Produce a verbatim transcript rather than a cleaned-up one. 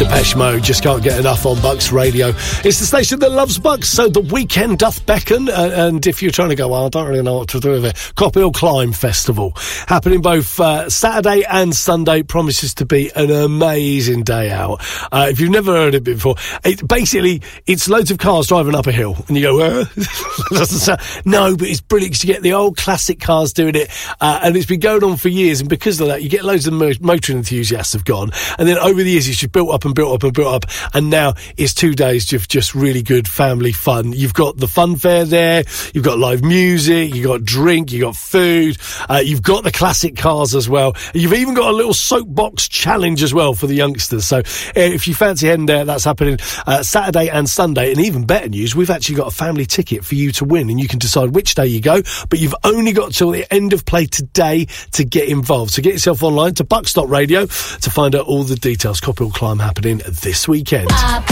Depeche Mode, just can't get enough on Bucks Radio. It's the station that loves Bucks, so the weekend doth beckon. Uh, and if you're trying to go, well, I don't really know what to do with it, Cop Hill Climb Festival, happening both uh, Saturday and Sunday, promises to be an amazing day out. Uh, if you've never heard it before, it, basically, it's loads of cars driving up a hill, and you go, uh? Doesn't sound, no, but it's brilliant because you get the old classic cars doing it, uh, and it's been going on for years, and because of that, you get loads of mo- motoring enthusiasts have gone, and then over the years, it's just built up and built up and built up, and now it's two days of just really good family fun. You've got the fun fair there, you've got live music, you've got drink, you've got food, uh, you've got the classic cars as well. You've even got a little soapbox challenge as well for the youngsters. So uh, if you fancy heading there, that's happening uh, Saturday and Sunday. And even better news, we've actually got a family ticket for you to win, and you can decide which day you go, but you've only got till the end of play today to get involved. So get yourself online to bucks dot radio to find out all the details. Cop Hill Climb happening this weekend.